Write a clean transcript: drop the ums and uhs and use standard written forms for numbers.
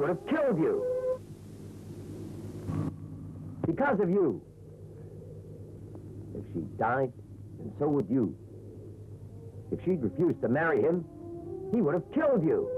would have killed you. Because of you. If she died, then so would you. If she'd refused to marry him, he would have killed you.